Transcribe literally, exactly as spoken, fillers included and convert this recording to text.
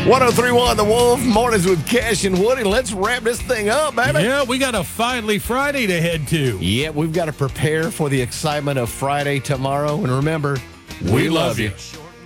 one oh three point one The Wolf, mornings with Cash and Woody. Let's wrap this thing up, baby. Yeah, we got a Finally Friday to head to. Yeah, we've got to prepare for the excitement of Friday tomorrow. And remember, we, We love love you. you.